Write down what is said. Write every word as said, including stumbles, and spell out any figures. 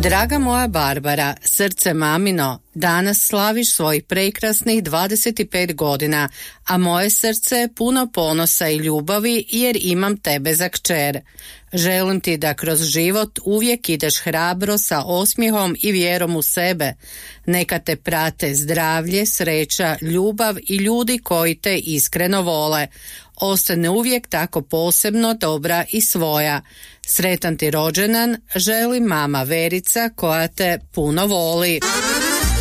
Draga moja Barbara, srce mamino, danas slaviš svojih prekrasnih dvadeset pet godina, a moje srce je puno ponosa i ljubavi jer imam tebe za kćer. Želim ti da kroz život uvijek ideš hrabro sa osmijehom i vjerom u sebe. Neka te prate zdravlje, sreća, ljubav i ljudi koji te iskreno vole. Ostane uvijek tako posebno, dobra i svoja. Sretan ti rođendan, želi mama Verica koja te puno voli.